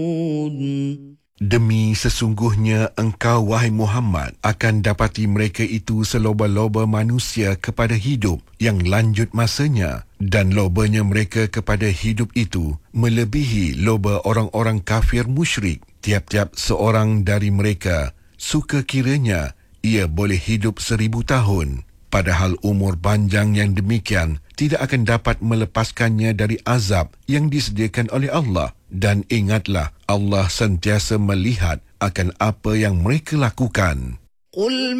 Demi sesungguhnya engkau, wahai Muhammad, akan dapati mereka itu seloba-loba manusia kepada hidup yang lanjut masanya, dan lobanya mereka kepada hidup itu melebihi loba orang-orang kafir musyrik. Tiap-tiap seorang dari mereka suka kiranya ia boleh hidup 1000 tahun. Padahal umur panjang yang demikian tidak akan dapat melepaskannya dari azab yang disediakan oleh Allah. Dan ingatlah, Allah sentiasa melihat akan apa yang mereka lakukan.